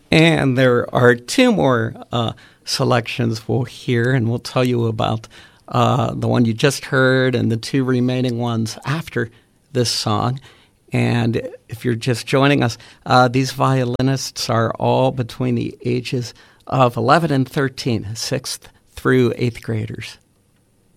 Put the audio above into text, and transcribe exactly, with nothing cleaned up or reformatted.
And there are two more uh, selections we'll hear, and we'll tell you about uh, the one you just heard and the two remaining ones after this song. And if you're just joining us, uh, these violinists are all between the ages of eleven and thirteen, sixth through eighth graders.